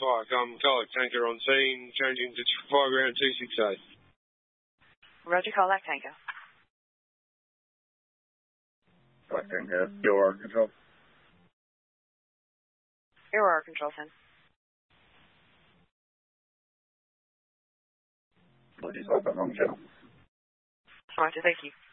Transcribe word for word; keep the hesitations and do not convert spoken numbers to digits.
Fire, come call tanker on scene, changing to fire ground two six eight. Roger, call that tanker. Flight tanker, your control. Your order control, ten. Apologies, I've got wrong channel. Roger, thank you.